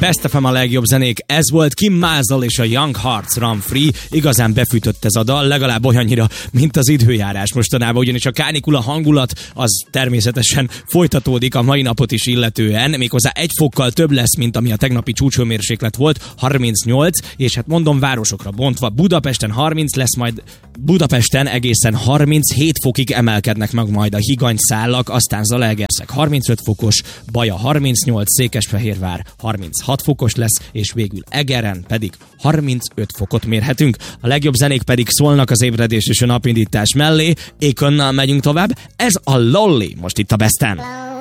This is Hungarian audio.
Best FM a legjobb zenék, ez volt Kim Mazel és a Young Hearts Run Free. Igazán befűtött ez a dal, legalább olyannyira, mint az időjárás mostanában, ugyanis a kánikula hangulat az természetesen folytatódik a mai napot is illetően, méghozzá 1 fokkal több lesz, mint ami a tegnapi csúcshőmérséklet volt, 38, és hát mondom városokra bontva, Budapesten 30 lesz, majd Budapesten egészen 37 fokig emelkednek meg majd a higanyszállak, aztán Zalaegerszeg 35 fokos, Baja 38, Székesfehérvár 36 fokos lesz, és végül Egeren pedig 35 fokot mérhetünk. A legjobb zenék pedig szólnak az ébredés és a napindítás mellé. Akonnal megyünk tovább. Ez a Lolly most itt a Besten.